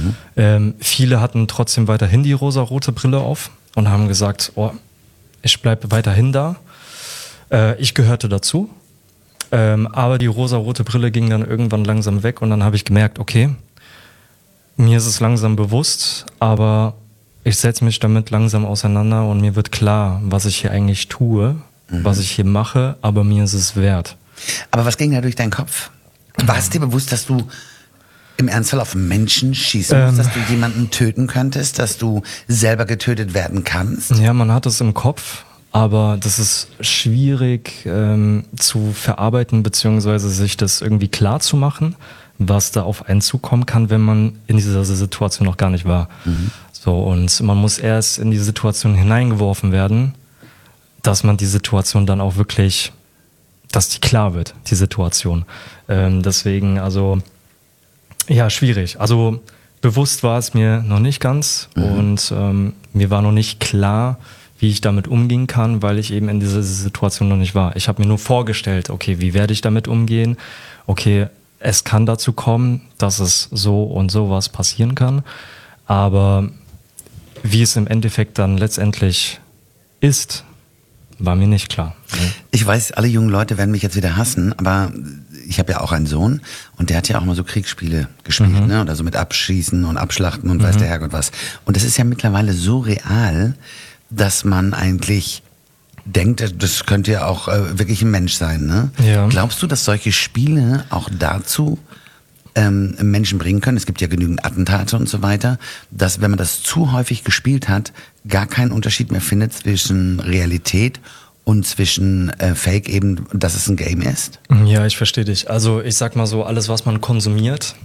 Viele hatten trotzdem weiterhin die rosarote Brille auf und haben gesagt, oh, ich bleibe weiterhin da. Ich gehörte dazu. Aber die rosarote Brille ging dann irgendwann langsam weg und dann habe ich gemerkt, okay, mir ist es langsam bewusst, aber ich setze mich damit langsam auseinander und mir wird klar, was ich hier eigentlich tue, was ich hier mache, aber mir ist es wert. Aber was ging da durch deinen Kopf? War es dir bewusst, dass du im Ernstfall auf Menschen schießen musst, dass du jemanden töten könntest, dass du selber getötet werden kannst? Ja, man hat es im Kopf, aber das ist schwierig zu verarbeiten, beziehungsweise sich das irgendwie klar zu machen, was da auf einen zukommen kann, wenn man in dieser Situation noch gar nicht war. So, und man muss erst in die Situation hineingeworfen werden, dass man die Situation dann auch wirklich, dass die klar wird, die Situation. Deswegen, also, ja, schwierig. Also, bewusst war es mir noch nicht ganz und mir war noch nicht klar, wie ich damit umgehen kann, weil ich eben in dieser Situation noch nicht war. Ich habe mir nur vorgestellt, okay, wie werde ich damit umgehen? Okay, es kann dazu kommen, dass es so und sowas passieren kann, aber wie es im Endeffekt dann letztendlich ist, war mir nicht klar. Ich weiß, alle jungen Leute werden mich jetzt wieder hassen, aber ich habe ja auch einen Sohn und der hat ja auch mal so Kriegsspiele gespielt, ne? Oder so mit Abschießen und Abschlachten und weiß der Herrgott was. Und das ist ja mittlerweile so real, dass man eigentlich denkt, das könnte ja auch wirklich ein Mensch sein, ne? Ja. Glaubst du, dass solche Spiele auch dazu Menschen bringen können? Es gibt ja genügend Attentate und so weiter, dass, wenn man das zu häufig gespielt hat, gar keinen Unterschied mehr findet zwischen Realität und zwischen Fake eben, dass es ein Game ist? Ja, ich verstehe dich. Also ich sag mal so, alles, was man konsumiert,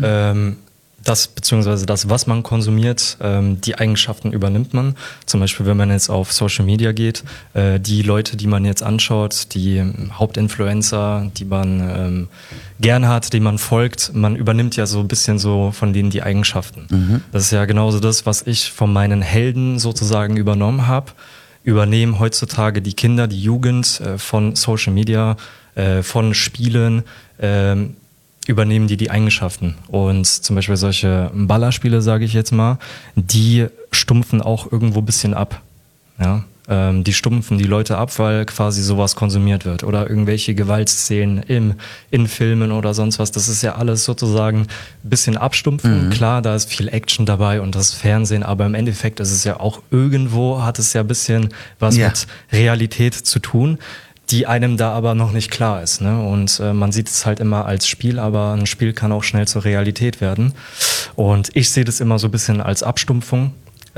beziehungsweise das, was man konsumiert, die Eigenschaften übernimmt man. Zum Beispiel, wenn man jetzt auf Social Media geht, die Leute, die man jetzt anschaut, die Hauptinfluencer, die man gern hat, die man folgt, man übernimmt ja so ein bisschen so von denen die Eigenschaften. Das ist ja genauso das, was ich von meinen Helden sozusagen übernommen habe. Übernehmen heutzutage die Kinder, die Jugend von Social Media, von Spielen, übernehmen die Eigenschaften. Und zum Beispiel solche Ballerspiele, sage ich jetzt mal, die stumpfen auch irgendwo ein bisschen ab. Ja? Die stumpfen die Leute ab, weil quasi sowas konsumiert wird. Oder irgendwelche Gewaltszenen in Filmen oder sonst was. Das ist ja alles sozusagen ein bisschen abstumpfen. Klar, da ist viel Action dabei und das Fernsehen, aber im Endeffekt ist es ja auch irgendwo, hat es ja ein bisschen was mit Realität zu tun, die einem da aber noch nicht klar ist, ne? Und man sieht es halt immer als Spiel, aber ein Spiel kann auch schnell zur Realität werden. Und ich sehe das immer so ein bisschen als Abstumpfung.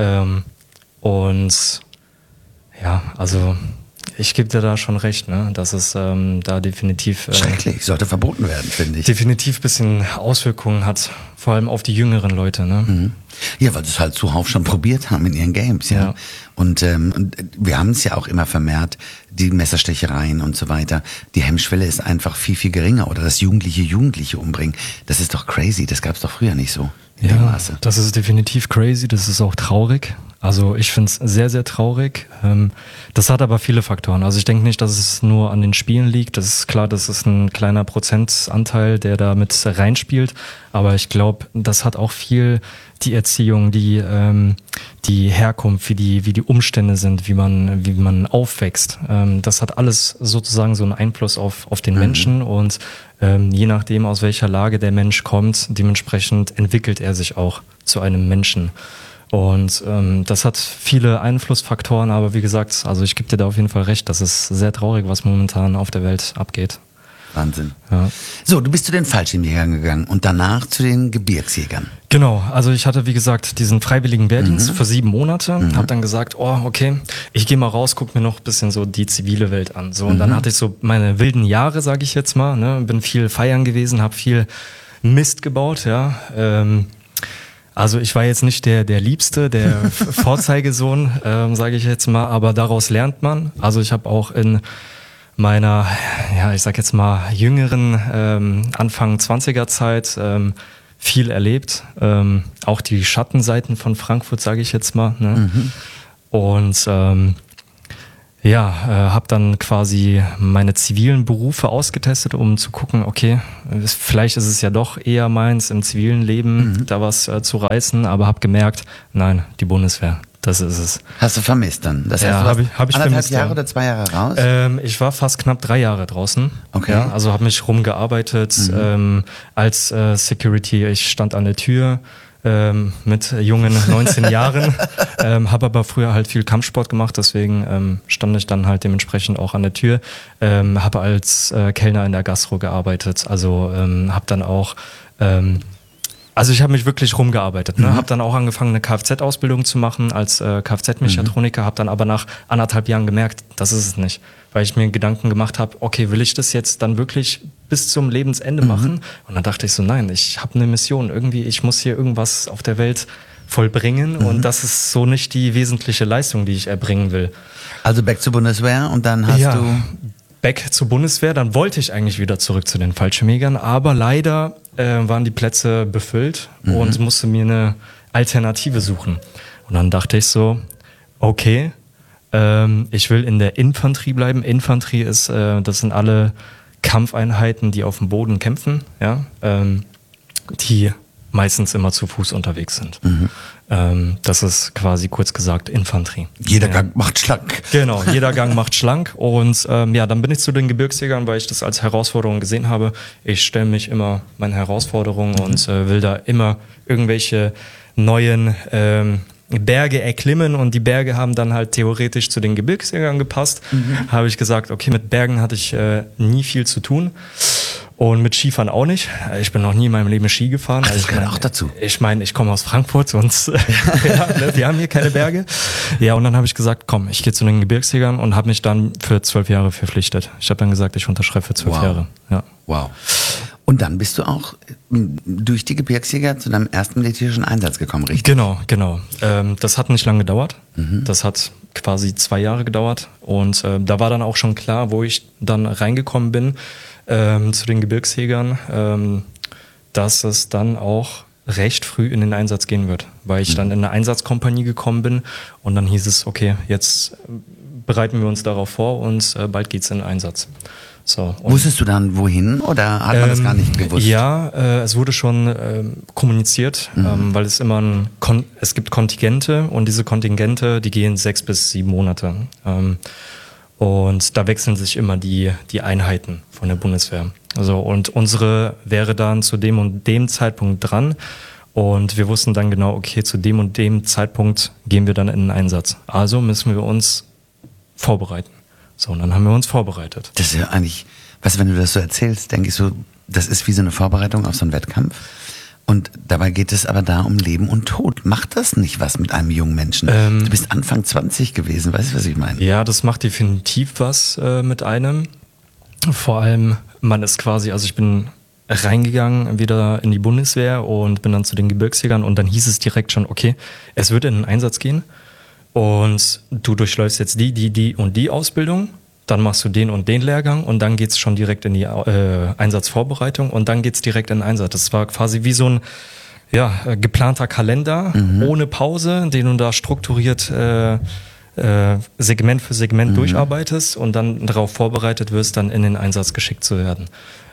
Und ja, also ich gebe dir da schon recht, ne? Dass es da definitiv schrecklich, sollte verboten werden, finde ich. Definitiv ein bisschen Auswirkungen hat, vor allem auf die jüngeren Leute, ne? Ja, weil sie es halt zuhauf schon probiert haben in ihren Games, ja. Und wir haben es ja auch immer vermehrt, die Messerstechereien und so weiter. Die Hemmschwelle ist einfach viel, viel geringer. Oder das Jugendliche umbringen. Das ist doch crazy, das gab es doch früher nicht so in dem Maße. Das ist definitiv crazy, das ist auch traurig. Also ich finde es sehr, sehr traurig. Das hat aber viele Faktoren. Also ich denke nicht, dass es nur an den Spielen liegt. Das ist klar, das ist ein kleiner Prozentanteil, der da mit reinspielt. Aber ich glaube, das hat auch viel die Erziehung, die Herkunft, wie die Umstände sind, wie man aufwächst. Das hat alles sozusagen so einen Einfluss auf den Menschen und je nachdem, aus welcher Lage der Mensch kommt, dementsprechend entwickelt er sich auch zu einem Menschen. Und das hat viele Einflussfaktoren, aber wie gesagt, also ich gebe dir da auf jeden Fall recht, das ist sehr traurig, was momentan auf der Welt abgeht. Wahnsinn. Ja. So, du bist zu den Fallschirmjägern gegangen und danach zu den Gebirgsjägern. Genau, also ich hatte wie gesagt diesen freiwilligen Wehrdienst für 7 Monate, habe dann gesagt, oh okay, ich gehe mal raus, guck mir noch ein bisschen so die zivile Welt an. So und dann hatte ich so meine wilden Jahre, sage ich jetzt mal, ne, bin viel feiern gewesen, habe viel Mist gebaut, ja. Also ich war jetzt nicht der Liebste, der Vorzeigesohn, sage ich jetzt mal, aber daraus lernt man. Also ich habe auch in meiner, ja, ich sag jetzt mal jüngeren Anfang 20er Zeit viel erlebt. Auch die Schattenseiten von Frankfurt, sage ich jetzt mal. Ne? Und Ja, habe dann quasi meine zivilen Berufe ausgetestet, um zu gucken, okay, vielleicht ist es ja doch eher meins, im zivilen Leben da was zu reißen, aber habe gemerkt, nein, die Bundeswehr, das ist es. Hast du vermisst dann? Das heißt, Ja, du warst hab ich anderthalb vermisst, Jahre ja. oder 2 Jahre raus? Ich war fast knapp 3 Jahre draußen. Okay. Ja, also habe mich rumgearbeitet als Security. Ich stand an der Tür mit jungen 19 Jahren, habe aber früher halt viel Kampfsport gemacht, deswegen stand ich dann halt dementsprechend auch an der Tür. Habe als Kellner in der Gastro gearbeitet, also habe dann auch also ich habe mich wirklich rumgearbeitet. Ne? Habe dann auch angefangen, eine Kfz-Ausbildung zu machen als Kfz-Mechatroniker, habe dann aber nach 1,5 Jahren gemerkt, das ist es nicht. Weil ich mir Gedanken gemacht habe, okay, will ich das jetzt dann wirklich bis zum Lebensende machen? Und dann dachte ich so, nein, ich habe eine Mission. Irgendwie, ich muss hier irgendwas auf der Welt vollbringen und das ist so nicht die wesentliche Leistung, die ich erbringen will. Also back zur Bundeswehr und dann hast du... Back zur Bundeswehr, dann wollte ich eigentlich wieder zurück zu den Fallschirmjägern, aber leider waren die Plätze befüllt und musste mir eine Alternative suchen. Und dann dachte ich so, okay, ich will in der Infanterie bleiben. Infanterie ist, das sind alle Kampfeinheiten, die auf dem Boden kämpfen, ja, die meistens immer zu Fuß unterwegs sind. Das ist quasi kurz gesagt Infanterie. Jeder Gang macht schlank. Genau, jeder Gang macht schlank. Und ja, dann bin ich zu den Gebirgsjägern, weil ich das als Herausforderung gesehen habe. Ich stelle mich immer meinen Herausforderungen und will da immer irgendwelche neuen Berge erklimmen. Und die Berge haben dann halt theoretisch zu den Gebirgsjägern gepasst. Habe ich gesagt, okay, mit Bergen hatte ich nie viel zu tun. Und mit Skifahren auch nicht. Ich bin noch nie in meinem Leben Ski gefahren. Ach, das gehört auch dazu. Ich meine, ich komme aus Frankfurt und wir haben hier keine Berge. Ja, und dann habe ich gesagt, komm, ich gehe zu den Gebirgsjägern und habe mich dann für 12 Jahre verpflichtet. Ich habe dann gesagt, ich unterschreibe für 12 Jahre. Ja. Wow. Und dann bist du auch durch die Gebirgsjäger zu deinem ersten militärischen Einsatz gekommen, richtig? Genau. Das hat nicht lange gedauert. Das hat quasi 2 Jahre gedauert. Und da war dann auch schon klar, wo ich dann reingekommen bin, zu den Gebirgsjägern, dass es dann auch recht früh in den Einsatz gehen wird, weil ich dann in eine Einsatzkompanie gekommen bin und dann hieß es, okay, jetzt bereiten wir uns darauf vor und bald geht's in den Einsatz. So, wusstest du dann wohin oder hat man das gar nicht gewusst? Ja, es wurde schon kommuniziert, weil es immer es gibt Kontingente und diese Kontingente, die gehen 6 bis 7 Monate. Und da wechseln sich immer die Einheiten von der Bundeswehr. Also, und unsere wäre dann zu dem und dem Zeitpunkt dran. Und wir wussten dann genau, okay, zu dem und dem Zeitpunkt gehen wir dann in den Einsatz. Also müssen wir uns vorbereiten. So, und dann haben wir uns vorbereitet. Das ist ja eigentlich, weißt du, wenn du das so erzählst, denke ich so, das ist wie so eine Vorbereitung auf so einen Wettkampf. Und dabei geht es aber da um Leben und Tod. Macht das nicht was mit einem jungen Menschen? Du bist Anfang 20 gewesen, weißt du, was ich meine? Ja, das macht definitiv was mit einem. Vor allem, man ist quasi, also ich bin reingegangen wieder in die Bundeswehr und bin dann zu den Gebirgsjägern und dann hieß es direkt schon, okay, es wird in den Einsatz gehen und du durchläufst jetzt die und die Ausbildung. Dann machst du den und den Lehrgang und dann geht's schon direkt in die Einsatzvorbereitung und dann geht's direkt in den Einsatz. Das war quasi wie so ein geplanter Kalender ohne Pause, den du da strukturiert Segment für Segment durcharbeitest und dann darauf vorbereitet wirst, dann in den Einsatz geschickt zu werden.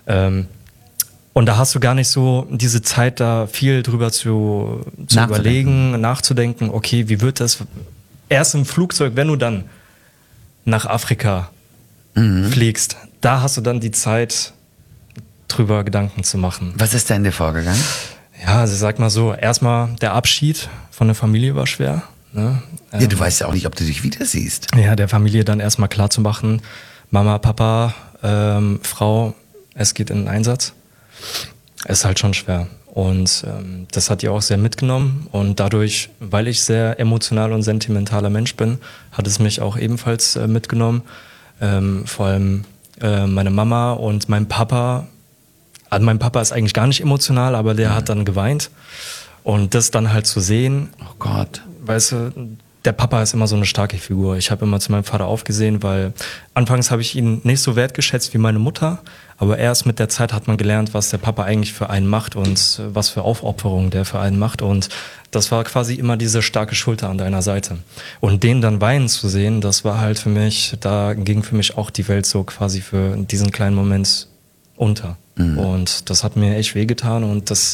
Und da hast du gar nicht so diese Zeit, da viel drüber zu überlegen, nachzudenken, okay, wie wird das erst im Flugzeug, wenn du dann nach Afrika fliegst, da hast du dann die Zeit, drüber Gedanken zu machen. Was ist da in dir vorgegangen? Ja, also sag mal so, erstmal der Abschied von der Familie war schwer. Ne? Ja, du weißt ja auch nicht, ob du dich wieder siehst. Ja, der Familie dann erstmal klar zu machen, Mama, Papa, Frau, es geht in den Einsatz. Ist halt schon schwer. Und das hat die auch sehr mitgenommen. Und dadurch, weil ich sehr emotional und sentimentaler Mensch bin, hat es mich auch ebenfalls mitgenommen. Vor allem meine Mama und mein Papa. Also mein Papa ist eigentlich gar nicht emotional, aber der hat dann geweint. Und das dann halt zu sehen. Oh Gott. Weißt du, der Papa ist immer so eine starke Figur. Ich habe immer zu meinem Vater aufgesehen, weil anfangs habe ich ihn nicht so wertgeschätzt wie meine Mutter, aber erst mit der Zeit hat man gelernt, was der Papa eigentlich für einen macht und was für Aufopferungen der für einen macht, und das war quasi immer diese starke Schulter an deiner Seite. Und den dann weinen zu sehen, das war halt für mich, da ging für mich auch die Welt so quasi für diesen kleinen Moment unter. Und das hat mir echt wehgetan, und das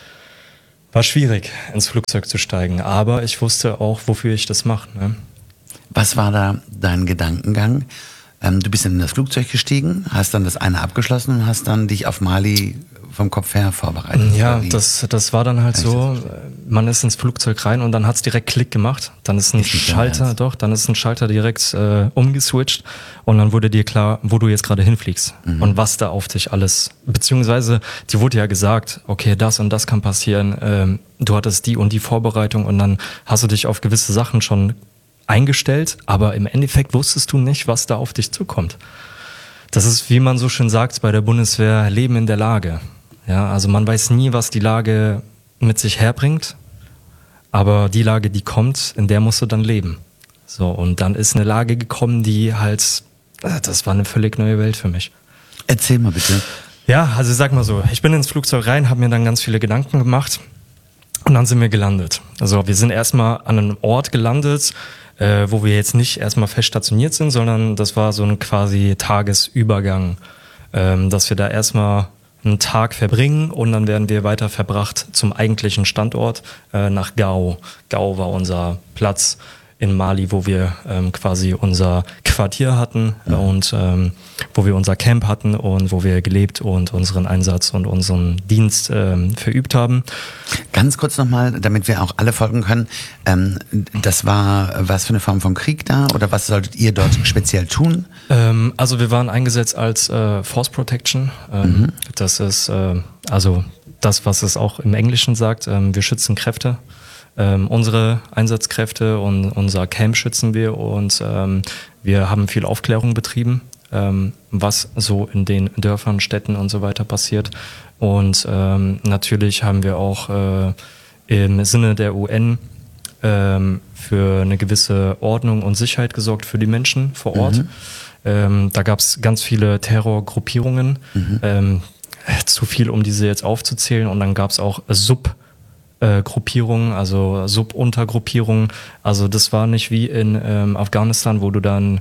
war schwierig, ins Flugzeug zu steigen. Aber ich wusste auch, wofür ich das mache. Ne? Was war da dein Gedankengang? Du bist dann in das Flugzeug gestiegen, hast dann das eine abgeschlossen und hast dann dich auf Mali vom Kopf her vorbereitet. Ja, das war dann halt so, man ist ins Flugzeug rein und dann hat's direkt Klick gemacht. Dann ist ein Schalter, dann ist ein Schalter direkt umgeswitcht, und dann wurde dir klar, wo du jetzt gerade hinfliegst und was da auf dich alles, beziehungsweise dir wurde ja gesagt, okay, das und das kann passieren, du hattest die und die Vorbereitung, und dann hast du dich auf gewisse Sachen schon eingestellt, aber im Endeffekt wusstest du nicht, was da auf dich zukommt. Das ist, wie man so schön sagt bei der Bundeswehr, Leben in der Lage. Ja, also man weiß nie, was die Lage mit sich herbringt, aber die Lage, die kommt, in der musst du dann leben. So, und dann ist eine Lage gekommen, die halt, das war eine völlig neue Welt für mich. Erzähl mal bitte. Ja, also sag mal so, ich bin ins Flugzeug rein, habe mir dann ganz viele Gedanken gemacht, und dann sind wir gelandet. Also wir sind erstmal an einem Ort gelandet, wo wir jetzt nicht erstmal fest stationiert sind, sondern das war so ein quasi Tagesübergang, dass wir da erstmal einen Tag verbringen, und dann werden wir weiter verbracht zum eigentlichen Standort nach Gao. Gao war unser Platz in Mali, wo wir quasi unser Quartier hatten und wo wir unser Camp hatten und wo wir gelebt und unseren Einsatz und unseren Dienst verübt haben. Ganz kurz nochmal, damit wir auch alle folgen können. Das war was für eine Form von Krieg da, oder was solltet ihr dort speziell tun? Also wir waren eingesetzt als Force Protection. Das ist also das, was es auch im Englischen sagt. Wir schützen Kräfte. Unsere Einsatzkräfte und unser Camp schützen wir, und wir haben viel Aufklärung betrieben, was so in den Dörfern, Städten und so weiter passiert. Und natürlich haben wir auch im Sinne der UN für eine gewisse Ordnung und Sicherheit gesorgt für die Menschen vor Ort. Da gab es ganz viele Terrorgruppierungen, zu viel, um diese jetzt aufzuzählen. Und dann gab es auch Gruppierungen, also Subuntergruppierungen. Also das war nicht wie in Afghanistan, wo du dann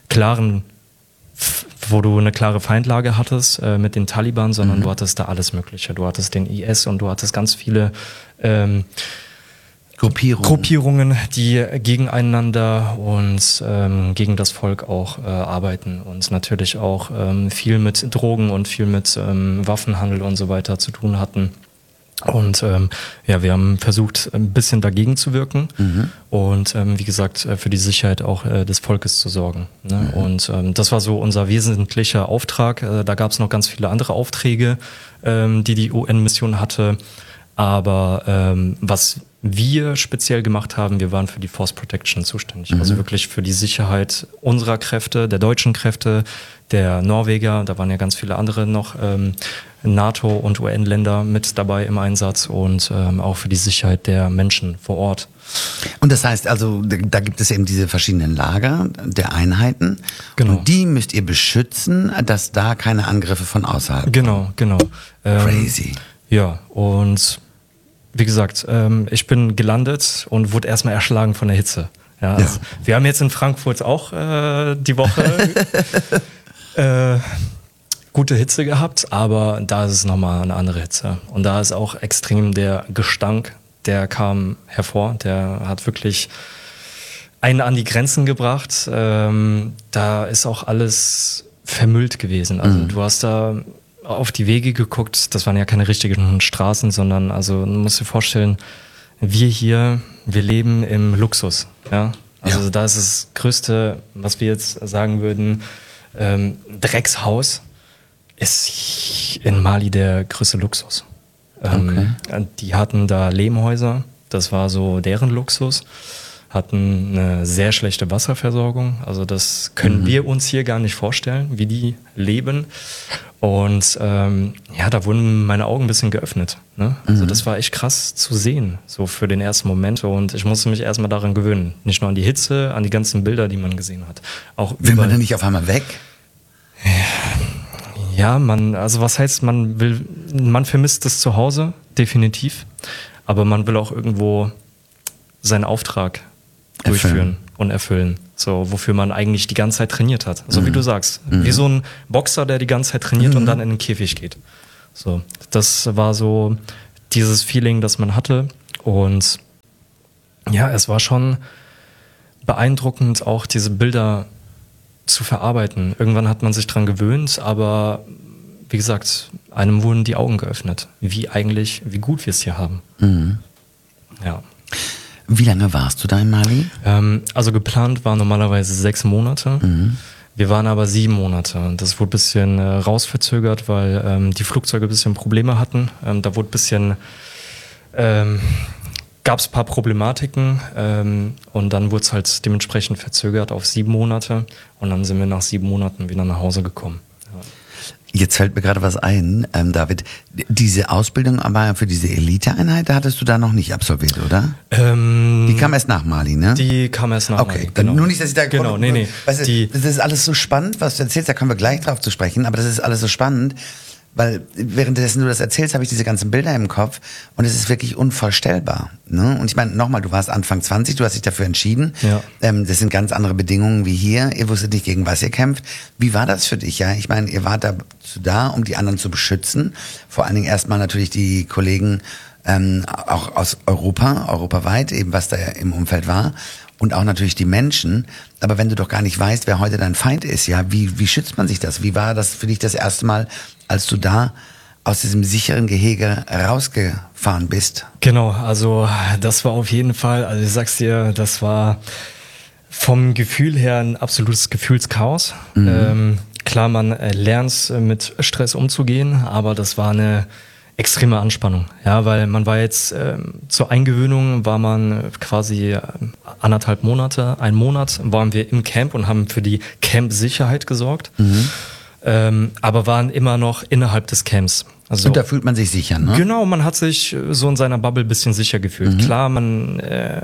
wo du eine klare Feindlage hattest mit den Taliban, sondern du hattest da alles Mögliche. Du hattest den IS und du hattest ganz viele Gruppierungen, die gegeneinander und gegen das Volk auch arbeiten, und natürlich auch viel mit Drogen und viel mit Waffenhandel und so weiter zu tun hatten. Und ja, wir haben versucht, ein bisschen dagegen zu wirken und wie gesagt, für die Sicherheit auch des Volkes zu sorgen. Ne? Und das war so unser wesentlicher Auftrag. Da gab es noch ganz viele andere Aufträge, die UN-Mission hatte. Aber was wir speziell gemacht haben, wir waren für die Force Protection zuständig. Also wirklich für die Sicherheit unserer Kräfte, der deutschen Kräfte, der Norweger, da waren ja ganz viele andere noch, NATO- und UN-Länder mit dabei im Einsatz, und auch für die Sicherheit der Menschen vor Ort. Und das heißt also, da gibt es eben diese verschiedenen Lager der Einheiten. Genau. Und die müsst ihr beschützen, dass da keine Angriffe von außerhalb kommen. Genau. Crazy. Ja, und wie gesagt, ich bin gelandet und wurde erstmal erschlagen von der Hitze. Ja, also wir haben jetzt in Frankfurt auch die Woche gute Hitze gehabt, aber da ist es nochmal eine andere Hitze. Und da ist auch extrem der Gestank, der kam hervor. Der hat wirklich einen an die Grenzen gebracht. Da ist auch alles vermüllt gewesen. Also du hast da auf die Wege geguckt, das waren ja keine richtigen Straßen, sondern, also du musst dir vorstellen, wir leben im Luxus. Ja? Also da ist das Größte, was wir jetzt sagen würden, Dreckshaus ist in Mali der größte Luxus. Die hatten da Lehmhäuser, das war so deren Luxus. hatten eine sehr schlechte Wasserversorgung. Also das können wir uns hier gar nicht vorstellen, wie die leben. Und da wurden meine Augen ein bisschen geöffnet. Ne? Also das war echt krass zu sehen, so für den ersten Moment. Und ich musste mich erstmal daran gewöhnen. Nicht nur an die Hitze, an die ganzen Bilder, die man gesehen hat. Auch will man denn nicht auf einmal weg? Ja, was heißt, man vermisst das zu Hause, definitiv. Aber man will auch irgendwo seinen Auftrag durchführen und erfüllen. So, wofür man eigentlich die ganze Zeit trainiert hat. So wie du sagst. Wie so ein Boxer, der die ganze Zeit trainiert und dann in den Käfig geht. So, das war so dieses Feeling, das man hatte. Und ja, es war schon beeindruckend, auch diese Bilder zu verarbeiten. Irgendwann hat man sich dran gewöhnt, aber wie gesagt, einem wurden die Augen geöffnet. Wie gut wir es hier haben. Ja. Wie lange warst du da in Mali? Also geplant war normalerweise 6 Monate. Wir waren aber 7 Monate. Das wurde ein bisschen rausverzögert, weil die Flugzeuge ein bisschen Probleme hatten. Da wurde ein bisschen, gab es ein paar Problematiken und dann wurde es halt dementsprechend verzögert auf 7 Monate. Und dann sind wir nach 7 Monaten wieder nach Hause gekommen. Ja. Jetzt fällt mir gerade was ein, David. Diese Ausbildung aber für diese Eliteeinheit, da hattest du da noch nicht absolviert, oder? Die kam erst nach Mali, ne? Die kam erst nach Mali. Okay, genau. Nur nicht, dass ich da... Genau, nee. Weißt du, das ist alles so spannend, was du erzählst, da kommen wir gleich drauf zu sprechen, aber das ist alles so spannend, weil währenddessen du das erzählst, habe ich diese ganzen Bilder im Kopf und es ist wirklich unvorstellbar. Ne? Und ich meine, nochmal, du warst Anfang 20, du hast dich dafür entschieden. Ja. Das sind ganz andere Bedingungen wie hier. Ihr wusstet nicht, gegen was ihr kämpft. Wie war das für dich? Ja, ich meine, ihr wart dazu da, um die anderen zu beschützen. Vor allen Dingen erstmal natürlich die Kollegen auch aus europaweit, eben was da im Umfeld war. Und auch natürlich die Menschen. Aber wenn du doch gar nicht weißt, wer heute dein Feind ist, ja, wie schützt man sich das? Wie war das für dich das erste Mal, als du da aus diesem sicheren Gehege rausgefahren bist? Genau, also das war auf jeden Fall, also ich sag's dir, das war vom Gefühl her ein absolutes Gefühlschaos. Klar, man lernt mit Stress umzugehen, aber das war eine extreme Anspannung, ja, weil man war jetzt zur Eingewöhnung war man quasi 1,5 Monate, 1 Monat waren wir im Camp und haben für die Camp-Sicherheit gesorgt, aber waren immer noch innerhalb des Camps. Also, und da fühlt man sich sicher, ne? Genau, man hat sich so in seiner Bubble ein bisschen sicher gefühlt. Klar, man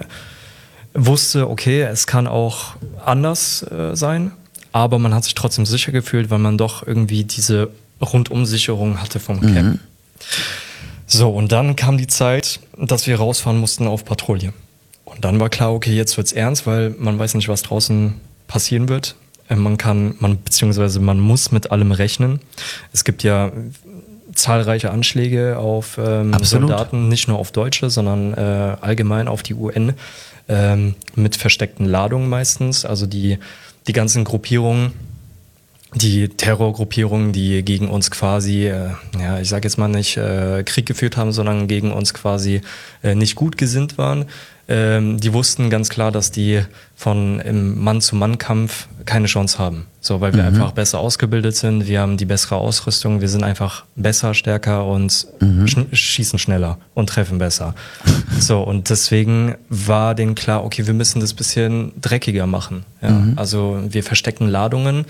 wusste, okay, es kann auch anders sein, aber man hat sich trotzdem sicher gefühlt, weil man doch irgendwie diese Rundumsicherung hatte vom Camp. So, und dann kam die Zeit, dass wir rausfahren mussten auf Patrouille. Und dann war klar, okay, jetzt wird's ernst, weil man weiß nicht, was draußen passieren wird. Beziehungsweise man muss mit allem rechnen. Es gibt ja zahlreiche Anschläge auf Soldaten, nicht nur auf Deutsche, sondern allgemein auf die UN, mit versteckten Ladungen meistens. Also die ganzen Gruppierungen, die Terrorgruppierungen, die gegen uns quasi, ich sage jetzt mal nicht Krieg geführt haben, sondern gegen uns quasi nicht gut gesinnt waren, die wussten ganz klar, dass die im Mann-zu-Mann-Kampf keine Chance haben. So, weil wir einfach besser ausgebildet sind, wir haben die bessere Ausrüstung, wir sind einfach besser, stärker und schießen schneller und treffen besser. So, und deswegen war denen klar, okay, wir müssen das bisschen dreckiger machen. Ja? Also wir verstecken Ladungen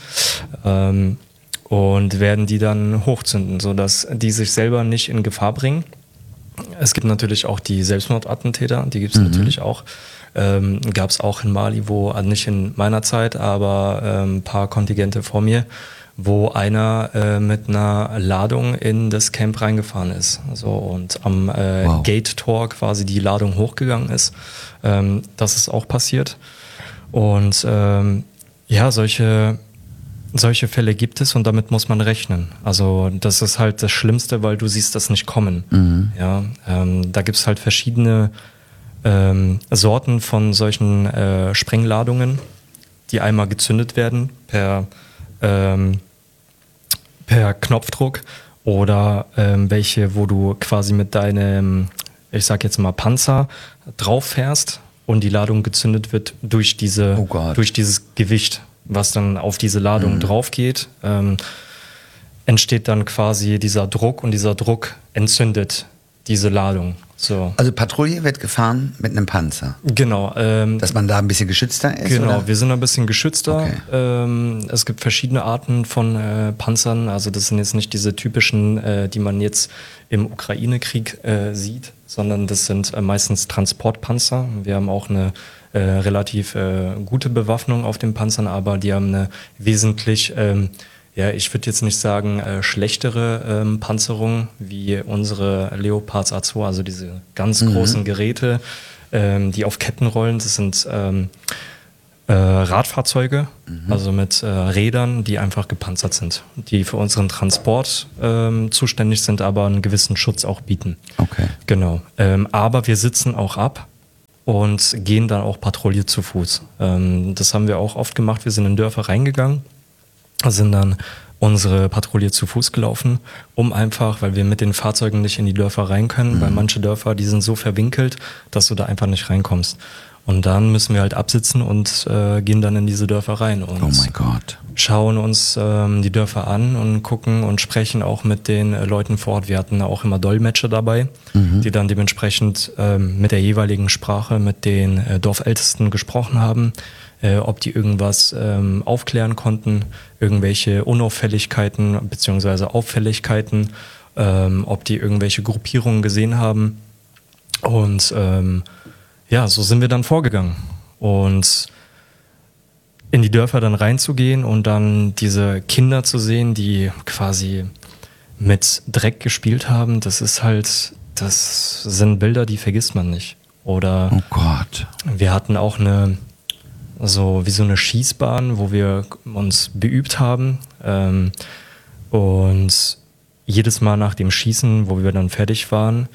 und werden die dann hochzünden, sodass die sich selber nicht in Gefahr bringen. Es gibt natürlich auch die Selbstmordattentäter, die gibt es natürlich auch. Gab es auch in Mali, also nicht in meiner Zeit, aber ein paar Kontingente vor mir, wo einer mit einer Ladung in das Camp reingefahren ist. So, und am Gate-Tor quasi die Ladung hochgegangen ist. Das ist auch passiert. Und solche Fälle gibt es und damit muss man rechnen. Also das ist halt das Schlimmste, weil du siehst das nicht kommen. Ja, da gibt es halt verschiedene Sorten von solchen Sprengladungen, die einmal gezündet werden per Knopfdruck oder welche, wo du quasi mit deinem, ich sag jetzt mal Panzer drauf fährst und die Ladung gezündet wird durch dieses Gewicht, was dann auf diese Ladung drauf geht, entsteht dann quasi dieser Druck und dieser Druck entzündet diese Ladung. So. Also Patrouille wird gefahren mit einem Panzer. Genau. Dass man da ein bisschen geschützter ist? Genau, oder? wir sind ein bisschen geschützter. Okay. Es gibt verschiedene Arten von Panzern. Also das sind jetzt nicht diese typischen, die man jetzt im Ukraine-Krieg sieht, sondern das sind meistens Transportpanzer. Wir haben auch eine relativ gute Bewaffnung auf den Panzern, aber die haben eine wesentlich, ich würde jetzt nicht sagen schlechtere Panzerung wie unsere Leopards A2, also diese ganz großen Geräte, die auf Ketten rollen. Das sind Radfahrzeuge, also mit Rädern, die einfach gepanzert sind, die für unseren Transport zuständig sind, aber einen gewissen Schutz auch bieten. Okay. Genau. Aber wir sitzen auch ab und gehen dann auch Patrouille zu Fuß. Das haben wir auch oft gemacht. Wir sind in Dörfer reingegangen, sind dann unsere Patrouille zu Fuß gelaufen, um einfach, weil wir mit den Fahrzeugen nicht in die Dörfer rein können, weil manche Dörfer, die sind so verwinkelt, dass du da einfach nicht reinkommst. Und dann müssen wir halt absitzen und gehen dann in diese Dörfer rein und Oh mein Gott. schauen uns die Dörfer an und gucken und sprechen auch mit den Leuten vor Ort. Wir hatten auch immer Dolmetscher dabei, die dann dementsprechend mit der jeweiligen Sprache mit den Dorfältesten gesprochen haben, ob die irgendwas aufklären konnten, irgendwelche Unauffälligkeiten beziehungsweise Auffälligkeiten, ob die irgendwelche Gruppierungen gesehen haben. Und so sind wir dann vorgegangen. Und in die Dörfer dann reinzugehen und dann diese Kinder zu sehen, die quasi mit Dreck gespielt haben, das sind Bilder, die vergisst man nicht. Oder Oh Gott. wir hatten auch so eine Schießbahn, wo wir uns beübt haben. Und jedes Mal nach dem Schießen, wo wir dann fertig waren,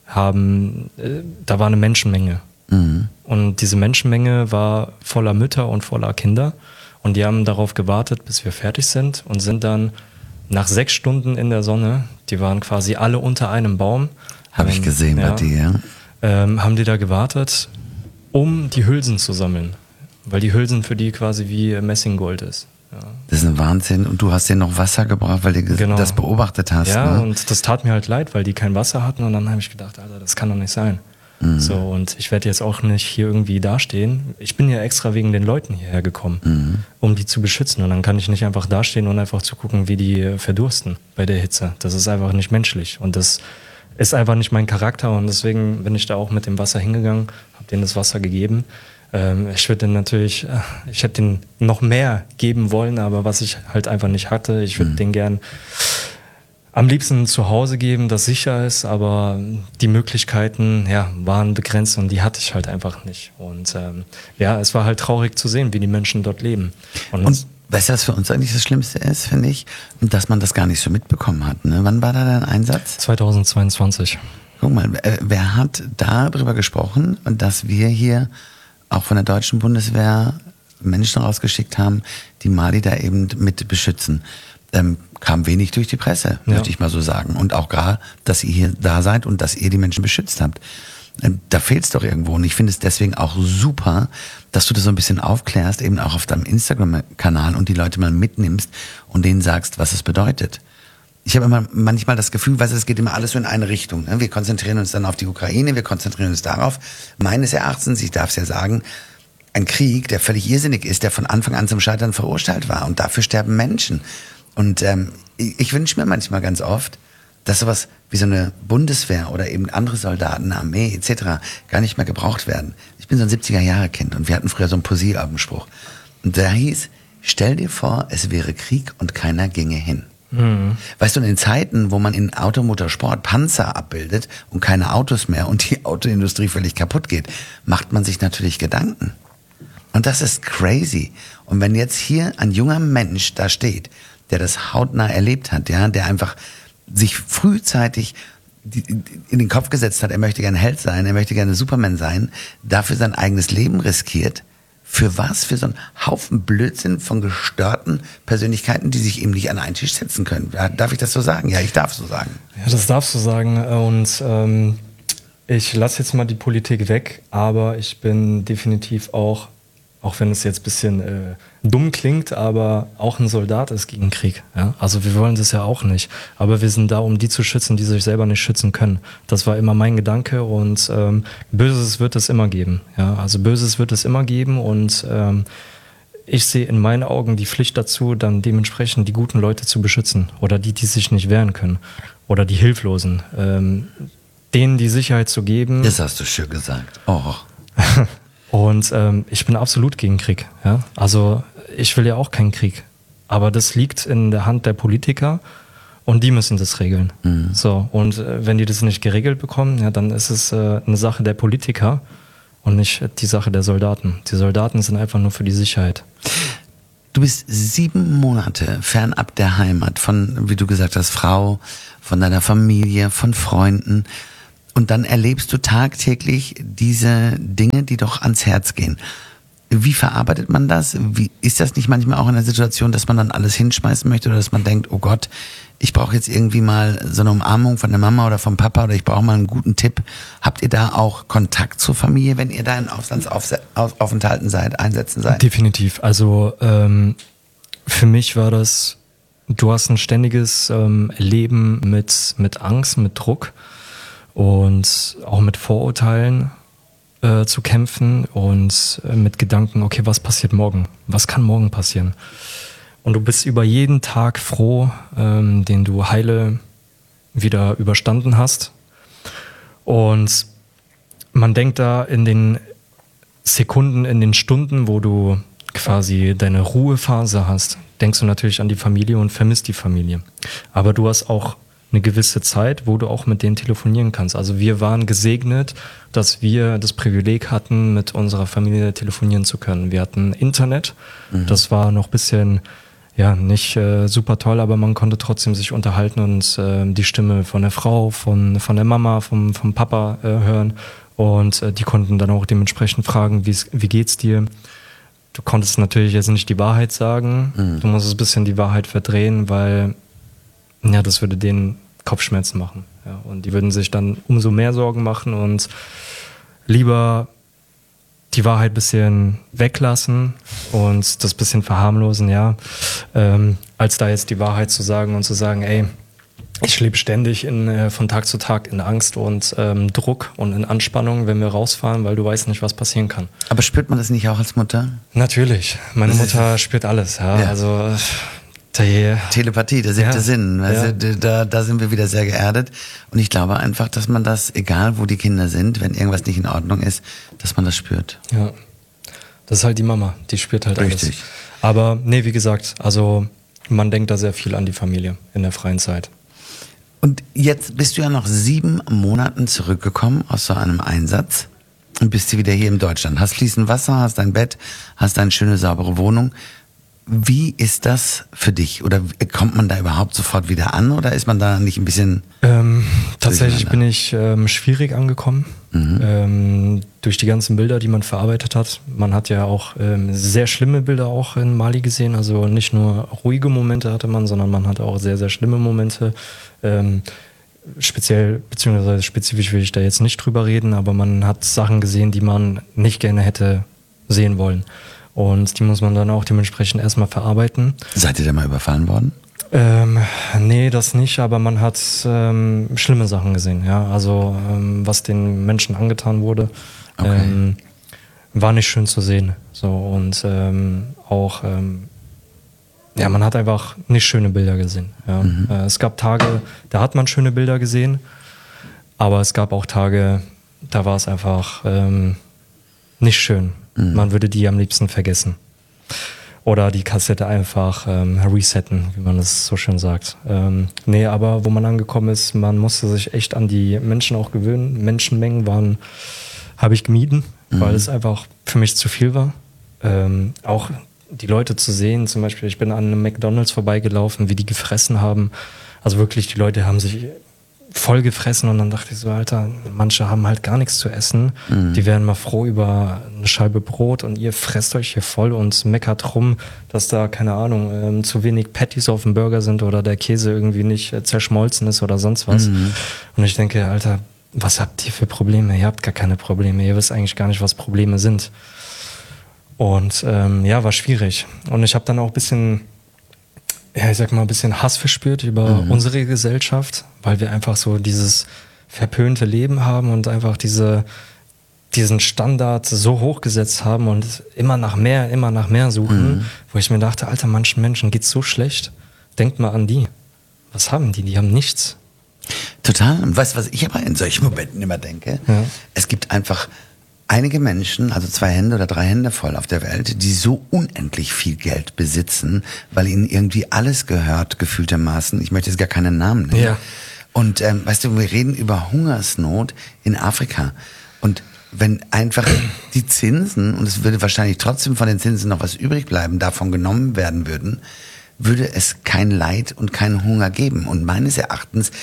da war eine Menschenmenge. Und diese Menschenmenge war voller Mütter und voller Kinder. Und die haben darauf gewartet, bis wir fertig sind und sind dann nach 6 Stunden in der Sonne, die waren quasi alle unter einem Baum. Habe ich gesehen bei dir. Haben die da gewartet, um die Hülsen zu sammeln. Weil die Hülsen für die quasi wie Messinggold ist. Ja. Das ist ein Wahnsinn. Und du hast denen noch Wasser gebracht, weil du das beobachtet hast. Ja, ne? und das tat mir halt leid, weil die kein Wasser hatten. Und dann habe ich gedacht, Alter, das kann doch nicht sein. So, und ich werde jetzt auch nicht hier irgendwie dastehen. Ich bin ja extra wegen den Leuten hierher gekommen, um die zu beschützen. Und dann kann ich nicht einfach dastehen und einfach zu gucken, wie die verdursten bei der Hitze. Das ist einfach nicht menschlich. Und das ist einfach nicht mein Charakter. Und deswegen bin ich da auch mit dem Wasser hingegangen, habe denen das Wasser gegeben. Ich hätte denen noch mehr geben wollen, aber was ich halt einfach nicht hatte, ich würde denen gern am liebsten zu Hause geben, das sicher ist, aber die Möglichkeiten waren begrenzt und die hatte ich halt einfach nicht. Und es war halt traurig zu sehen, wie die Menschen dort leben. Und weißt du, was für uns eigentlich das Schlimmste ist, finde ich? Dass man das gar nicht so mitbekommen hat. Ne? Wann war da dein Einsatz? 2022. Guck mal, wer hat darüber gesprochen, dass wir hier auch von der deutschen Bundeswehr Menschen rausgeschickt haben, die Mali da eben mit beschützen? Kam wenig durch die Presse, möchte ich mal so sagen. Und auch gerade, dass ihr hier da seid und dass ihr die Menschen beschützt habt. Da fehlt es doch irgendwo. Und ich finde es deswegen auch super, dass du das so ein bisschen aufklärst, eben auch auf deinem Instagram-Kanal und die Leute mal mitnimmst und denen sagst, was es bedeutet. Ich habe immer manchmal das Gefühl, es geht immer alles so in eine Richtung. Ne? Wir konzentrieren uns dann auf die Ukraine, wir konzentrieren uns darauf. Meines Erachtens, ich darf es ja sagen, ein Krieg, der völlig irrsinnig ist, der von Anfang an zum Scheitern verurteilt war. Und dafür sterben Menschen. Und ich wünsche mir manchmal ganz oft, dass sowas wie so eine Bundeswehr oder eben andere Soldaten, eine Armee etc. gar nicht mehr gebraucht werden. Ich bin so ein 70er-Jahre-Kind und wir hatten früher so einen Poesiealbenspruch. Und der hieß, stell dir vor, es wäre Krieg und keiner ginge hin. Weißt du, in den Zeiten, wo man in Automotorsport Panzer abbildet und keine Autos mehr und die Autoindustrie völlig kaputt geht, macht man sich natürlich Gedanken. Und das ist crazy. Und wenn jetzt hier ein junger Mensch da steht, der das hautnah erlebt hat, der einfach sich frühzeitig in den Kopf gesetzt hat, er möchte gerne Held sein, er möchte gerne Superman sein, dafür sein eigenes Leben riskiert. Für was? Für so einen Haufen Blödsinn von gestörten Persönlichkeiten, die sich eben nicht an einen Tisch setzen können. Darf ich das so sagen? Ja, ich darf so sagen. Ja, das darfst du sagen. Und ich lasse jetzt mal die Politik weg, aber ich bin definitiv auch Auch wenn es jetzt ein bisschen dumm klingt, aber auch ein Soldat ist gegen Krieg. Ja? Also wir wollen das ja auch nicht. Aber wir sind da, um die zu schützen, die sich selber nicht schützen können. Das war immer mein Gedanke und Böses wird es immer geben. Ja? Also Böses wird es immer geben und ich sehe in meinen Augen die Pflicht dazu, dann dementsprechend die guten Leute zu beschützen oder die sich nicht wehren können oder die Hilflosen. Denen die Sicherheit zu geben. Das hast du schön gesagt. Oh. Und ich bin absolut gegen Krieg. Ja? Also ich will ja auch keinen Krieg. Aber das liegt in der Hand der Politiker und die müssen das regeln. Mhm. So, und wenn die das nicht geregelt bekommen, ja, dann ist es eine Sache der Politiker und nicht die Sache der Soldaten. Die Soldaten sind einfach nur für die Sicherheit. Du bist 7 Monate fernab der Heimat von, wie du gesagt hast, Frau, von deiner Familie, von Freunden. Und dann erlebst du tagtäglich diese Dinge, die doch ans Herz gehen. Wie verarbeitet man das? Ist das nicht manchmal auch in der Situation, dass man dann alles hinschmeißen möchte oder dass man denkt, oh Gott, ich brauche jetzt irgendwie mal so eine Umarmung von der Mama oder vom Papa oder ich brauche mal einen guten Tipp. Habt ihr da auch Kontakt zur Familie, wenn ihr da in Auslandsaufenthalten seid, einsetzen seid? Definitiv. Also für mich war das, du hast ein ständiges Leben mit Angst, mit Druck. Und auch mit Vorurteilen zu kämpfen und mit Gedanken, okay, was passiert morgen? Was kann morgen passieren? Und du bist über jeden Tag froh, den du heile wieder überstanden hast. Und man denkt da in den Sekunden, in den Stunden, wo du quasi deine Ruhephase hast, denkst du natürlich an die Familie und vermisst die Familie. Aber du hast auch eine gewisse Zeit, wo du auch mit denen telefonieren kannst. Also wir waren gesegnet, dass wir das Privileg hatten, mit unserer Familie telefonieren zu können. Wir hatten Internet, das war noch ein bisschen, ja, nicht super toll, aber man konnte trotzdem sich unterhalten und die Stimme von der Frau, von der Mama, vom Papa hören und die konnten dann auch dementsprechend fragen, wie geht's dir? Du konntest natürlich jetzt nicht die Wahrheit sagen, du musst ein bisschen die Wahrheit verdrehen, weil ja, das würde denen Kopfschmerzen machen. Ja, und die würden sich dann umso mehr Sorgen machen und lieber die Wahrheit ein bisschen weglassen und das bisschen verharmlosen, ja, als da jetzt die Wahrheit zu sagen und zu sagen, ey, ich lebe ständig von Tag zu Tag in Angst und Druck und in Anspannung, wenn wir rausfahren, weil du weißt nicht, was passieren kann. Aber spürt man das nicht auch als Mutter? Natürlich. Meine Mutter spürt alles, ja. Also Telepathie, der 7. Sinn. Also, da sind wir wieder sehr geerdet. Und ich glaube einfach, dass man das, egal wo die Kinder sind, wenn irgendwas nicht in Ordnung ist, dass man das spürt. Ja, das ist halt die Mama, die spürt halt Richtig. Alles. Aber nee, wie gesagt, also man denkt da sehr viel an die Familie in der freien Zeit. Und jetzt bist du ja nach 7 Monaten zurückgekommen aus so einem Einsatz und bist du wieder hier in Deutschland. Hast fließend Wasser, hast dein Bett, hast eine schöne, saubere Wohnung. Wie ist das für dich? Oder kommt man da überhaupt sofort wieder an? Oder ist man da nicht ein bisschen... Tatsächlich bin ich schwierig angekommen. Durch die ganzen Bilder, die man verarbeitet hat. Man hat ja auch sehr schlimme Bilder auch in Mali gesehen. Also nicht nur ruhige Momente hatte man, sondern man hatte auch sehr, sehr schlimme Momente. Spezifisch will ich da jetzt nicht drüber reden, aber man hat Sachen gesehen, die man nicht gerne hätte sehen wollen. Und die muss man dann auch dementsprechend erstmal verarbeiten. Seid ihr da mal überfallen worden? Nee, das nicht, aber man hat schlimme Sachen gesehen, ja. Also was den Menschen angetan wurde, Okay. War nicht schön zu sehen. So und auch ja, man hat einfach nicht schöne Bilder gesehen. Ja. Es gab Tage, da hat man schöne Bilder gesehen, aber es gab auch Tage, da war es einfach nicht schön. Man würde die am liebsten vergessen. Oder die Kassette einfach resetten, wie man es so schön sagt. Nee, aber wo man angekommen ist, man musste sich echt an die Menschen auch gewöhnen. Menschenmengen habe ich gemieden, weil es einfach für mich zu viel war. Auch die Leute zu sehen, zum Beispiel, ich bin an einem McDonald's vorbeigelaufen, wie die gefressen haben. Also wirklich, die Leute haben sich voll gefressen und dann dachte ich so, Alter, manche haben halt gar nichts zu essen. Die wären mal froh über eine Scheibe Brot und ihr fresst euch hier voll und meckert rum, dass da, keine Ahnung, zu wenig Patties auf dem Burger sind oder der Käse irgendwie nicht zerschmolzen ist oder sonst was. Und ich denke, Alter, was habt ihr für Probleme? Ihr habt gar keine Probleme. Ihr wisst eigentlich gar nicht, was Probleme sind. Und war schwierig. Und ich habe dann auch ein bisschen, ein bisschen Hass verspürt über unsere Gesellschaft, weil wir einfach so dieses verpönte Leben haben und einfach diesen Standard so hochgesetzt haben und immer nach mehr suchen, wo ich mir dachte, Alter, manchen Menschen geht's so schlecht. Denkt mal an die. Was haben die? Die haben nichts. Total. Und weißt du, was ich aber in solchen Momenten immer denke? Ja. Es gibt einfach einige Menschen, also 2 Hände oder 3 Hände voll auf der Welt, die so unendlich viel Geld besitzen, weil ihnen irgendwie alles gehört, gefühltermaßen. Ich möchte jetzt gar keinen Namen nennen. Ja. Und weißt du, wir reden über Hungersnot in Afrika. Und wenn einfach die Zinsen, und es würde wahrscheinlich trotzdem von den Zinsen noch was übrig bleiben, davon genommen werden würden, würde es kein Leid und keinen Hunger geben. Und meines Erachtens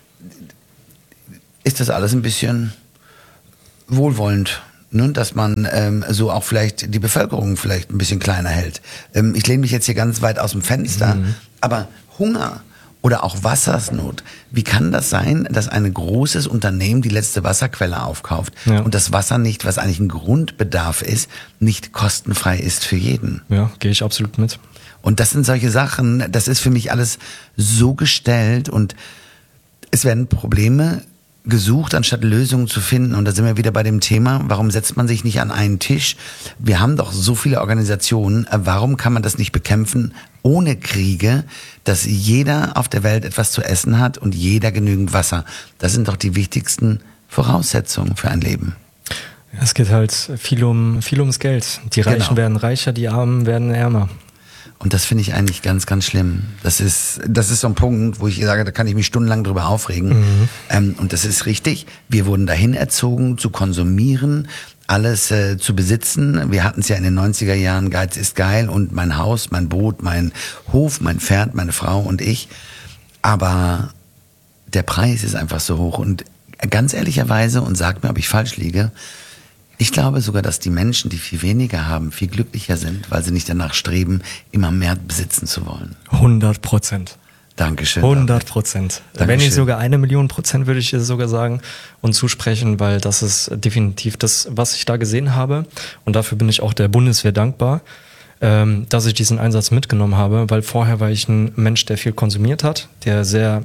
ist das alles ein bisschen wohlwollend, ne? Dass man so auch vielleicht die Bevölkerung vielleicht ein bisschen kleiner hält. Ich lehne mich jetzt hier ganz weit aus dem Fenster, aber Hunger oder auch Wassersnot. Wie kann das sein, dass ein großes Unternehmen die letzte Wasserquelle aufkauft und das Wasser nicht, was eigentlich ein Grundbedarf ist, nicht kostenfrei ist für jeden? Ja, gehe ich absolut mit. Und das sind solche Sachen, das ist für mich alles so gestellt und es werden Probleme gesucht, anstatt Lösungen zu finden. Und da sind wir wieder bei dem Thema, warum setzt man sich nicht an einen Tisch? Wir haben doch so viele Organisationen, warum kann man das nicht bekämpfen ohne Kriege, dass jeder auf der Welt etwas zu essen hat und jeder genügend Wasser? Das sind doch die wichtigsten Voraussetzungen für ein Leben. Es geht halt viel ums Geld. Die Reichen werden reicher, die Armen werden ärmer. Und das finde ich eigentlich ganz, ganz schlimm. Das ist so ein Punkt, wo ich sage, da kann ich mich stundenlang drüber aufregen. Und das ist richtig. Wir wurden dahin erzogen, zu konsumieren, alles zu besitzen. Wir hatten es ja in den 90er Jahren, Geiz ist geil und mein Haus, mein Boot, mein Hof, mein Pferd, meine Frau und ich. Aber der Preis ist einfach so hoch. Und ganz ehrlicherweise, und sag mir, ob ich falsch liege, ich glaube sogar, dass die Menschen, die viel weniger haben, viel glücklicher sind, weil sie nicht danach streben, immer mehr besitzen zu wollen. 100%. Dankeschön. 100%. Wenn nicht sogar 1.000.000%, würde ich sogar sagen und zusprechen, weil das ist definitiv das, was ich da gesehen habe. Und dafür bin ich auch der Bundeswehr dankbar, dass ich diesen Einsatz mitgenommen habe, weil vorher war ich ein Mensch, der viel konsumiert hat, der sehr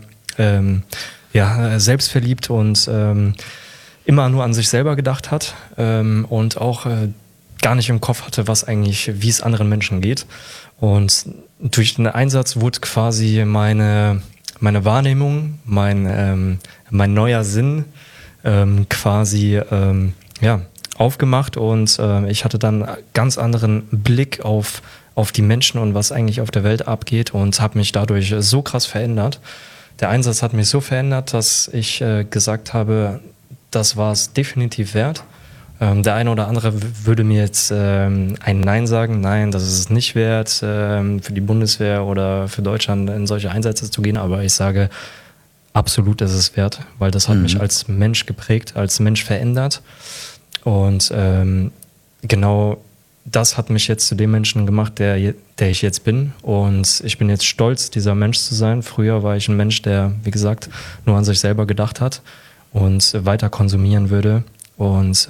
selbstverliebt und immer nur an sich selber gedacht hat und auch gar nicht im Kopf hatte, wie es anderen Menschen geht. Und durch den Einsatz wurde quasi meine Wahrnehmung, mein neuer Sinn aufgemacht und ich hatte dann einen ganz anderen Blick auf die Menschen und was eigentlich auf der Welt abgeht und habe mich dadurch so krass verändert. Der Einsatz hat mich so verändert, dass ich gesagt habe, das war es definitiv wert. Der eine oder andere würde mir jetzt ein Nein sagen. Nein, das ist es nicht wert, für die Bundeswehr oder für Deutschland in solche Einsätze zu gehen. Aber ich sage, absolut ist es wert, weil das hat mich als Mensch geprägt, als Mensch verändert. Und genau das hat mich jetzt zu dem Menschen gemacht, der ich jetzt bin. Und ich bin jetzt stolz, dieser Mensch zu sein. Früher war ich ein Mensch, der, wie gesagt, nur an sich selber gedacht hat und weiter konsumieren würde und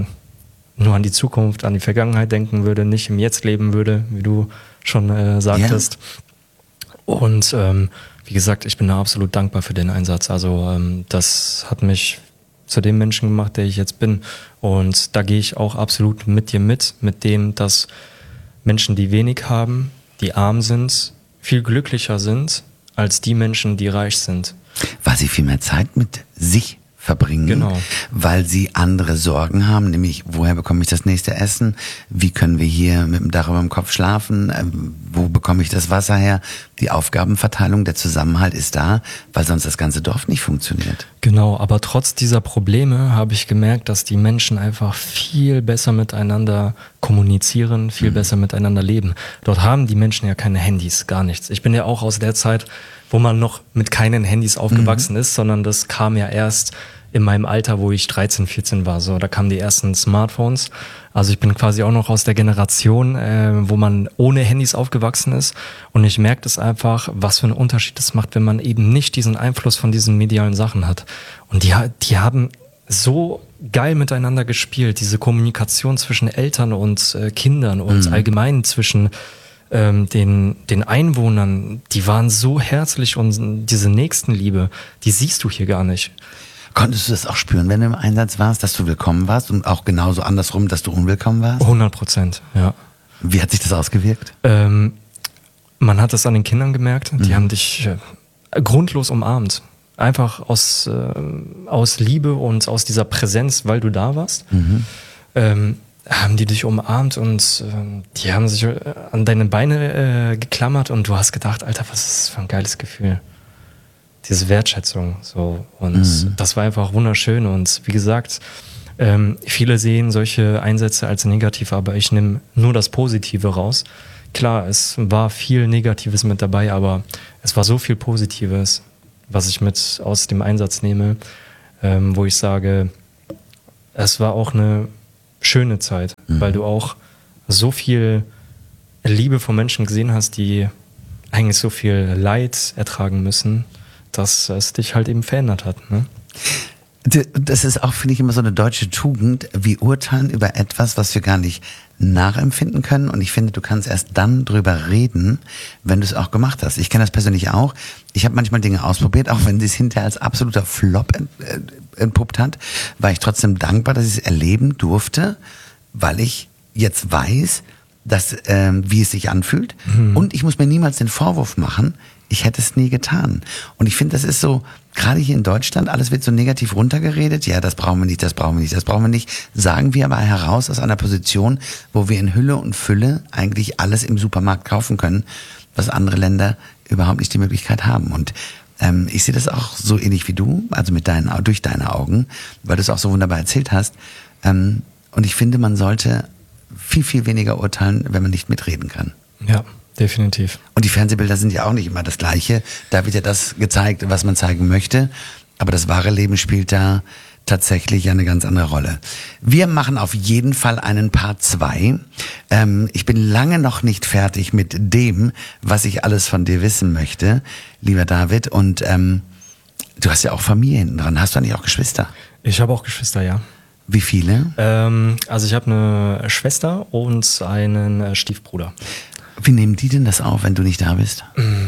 nur an die Zukunft, an die Vergangenheit denken würde, nicht im Jetzt leben würde, wie du schon sagtest. Ja. Und wie gesagt, ich bin da absolut dankbar für den Einsatz. Also das hat mich zu dem Menschen gemacht, der ich jetzt bin. Und da gehe ich auch absolut mit dir mit dem, dass Menschen, die wenig haben, die arm sind, viel glücklicher sind als die Menschen, die reich sind. Weil sie viel mehr Zeit mit sich verbringen, genau, weil sie andere Sorgen haben, nämlich woher bekomme ich das nächste Essen, wie können wir hier mit dem Dach über dem Kopf schlafen, wo bekomme ich das Wasser her, die Aufgabenverteilung, der Zusammenhalt ist da, weil sonst das ganze Dorf nicht funktioniert. Genau, aber trotz dieser Probleme habe ich gemerkt, dass die Menschen einfach viel besser miteinander kommunizieren, viel besser miteinander leben. Dort haben die Menschen ja keine Handys, gar nichts. Ich bin ja auch aus der Zeit, wo man noch mit keinen Handys aufgewachsen ist, sondern das kam ja erst in meinem Alter, wo ich 13, 14 war. So, da kamen die ersten Smartphones. Also ich bin quasi auch noch aus der Generation, wo man ohne Handys aufgewachsen ist. Und ich merke das einfach, was für einen Unterschied das macht, wenn man eben nicht diesen Einfluss von diesen medialen Sachen hat. Und die haben so geil miteinander gespielt. Diese Kommunikation zwischen Eltern und Kindern und allgemein zwischen den Einwohnern, die waren so herzlich und diese Nächstenliebe, die siehst du hier gar nicht. Konntest du das auch spüren, wenn du im Einsatz warst, dass du willkommen warst und auch genauso andersrum, dass du unwillkommen warst? 100%, ja. Wie hat sich das ausgewirkt? Man hat das an den Kindern gemerkt, die haben dich grundlos umarmt. Einfach aus Liebe und aus dieser Präsenz, weil du da warst, haben die dich umarmt und die haben sich an deine Beine geklammert und du hast gedacht, Alter, was ist das für ein geiles Gefühl. Diese Wertschätzung. So. Und das war einfach wunderschön. Und wie gesagt, viele sehen solche Einsätze als negativ, aber ich nehme nur das Positive raus. Klar, es war viel Negatives mit dabei, aber es war so viel Positives, was ich mit aus dem Einsatz nehme, wo ich sage, es war auch eine schöne Zeit, weil du auch so viel Liebe von Menschen gesehen hast, die eigentlich so viel Leid ertragen müssen, dass es dich halt eben verändert hat. Ne? Das ist auch, finde ich, immer so eine deutsche Tugend. Wir urteilen über etwas, was wir gar nicht nachempfinden können. Und ich finde, du kannst erst dann drüber reden, wenn du es auch gemacht hast. Ich kenne das persönlich auch. Ich habe manchmal Dinge ausprobiert, auch wenn sie es hinterher als absoluter Flop entpuppt hat, war ich trotzdem dankbar, dass ich es erleben durfte, weil ich jetzt weiß, dass, wie es sich anfühlt. Und ich muss mir niemals den Vorwurf machen, ich hätte es nie getan. Und ich finde, das ist so, gerade hier in Deutschland, alles wird so negativ runtergeredet. Ja, das brauchen wir nicht, das brauchen wir nicht, das brauchen wir nicht. Sagen wir aber heraus aus einer Position, wo wir in Hülle und Fülle eigentlich alles im Supermarkt kaufen können, was andere Länder überhaupt nicht die Möglichkeit haben. Und ich sehe das auch so ähnlich wie du, also durch deine Augen, weil du es auch so wunderbar erzählt hast. Und ich finde, man sollte viel, viel weniger urteilen, wenn man nicht mitreden kann. Ja, definitiv. Und die Fernsehbilder sind ja auch nicht immer das Gleiche. Da wird ja das gezeigt, was man zeigen möchte. Aber das wahre Leben spielt da tatsächlich eine ganz andere Rolle. Wir machen auf jeden Fall einen Part 2. Ich bin lange noch nicht fertig mit dem, was ich alles von dir wissen möchte, lieber David. Und du hast ja auch Familie hinten dran. Hast du eigentlich auch Geschwister? Ich habe auch Geschwister, ja. Wie viele? Also ich habe eine Schwester und einen Stiefbruder. Wie nehmen die denn das auf, wenn du nicht da bist?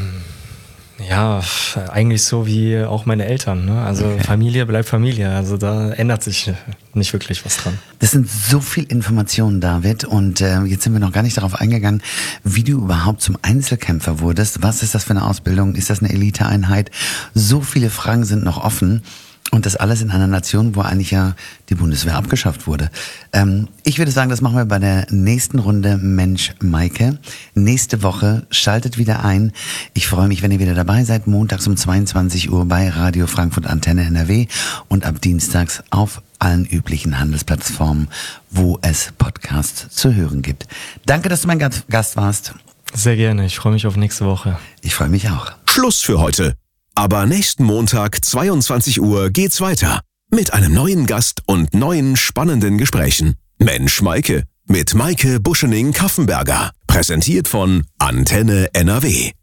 Ja, eigentlich so wie auch meine Eltern. Ne? Also okay. Familie bleibt Familie. Also da ändert sich nicht wirklich was dran. Das sind so viel Informationen, David. Und jetzt sind wir noch gar nicht darauf eingegangen, wie du überhaupt zum Einzelkämpfer wurdest. Was ist das für eine Ausbildung? Ist das eine Eliteeinheit? So viele Fragen sind noch offen. Und das alles in einer Nation, wo eigentlich ja die Bundeswehr abgeschafft wurde. Ich würde sagen, das machen wir bei der nächsten Runde Mensch Maike. Nächste Woche schaltet wieder ein. Ich freue mich, wenn ihr wieder dabei seid. Montags um 22 Uhr bei Radio Frankfurt Antenne NRW und ab dienstags auf allen üblichen Handelsplattformen, wo es Podcasts zu hören gibt. Danke, dass du mein Gast warst. Sehr gerne. Ich freue mich auf nächste Woche. Ich freue mich auch. Schluss für heute. Aber nächsten Montag, 22 Uhr, geht's weiter. Mit einem neuen Gast und neuen spannenden Gesprächen. Mensch Maike. Mit Maike Buschening-Kaffenberger. Präsentiert von Antenne NRW.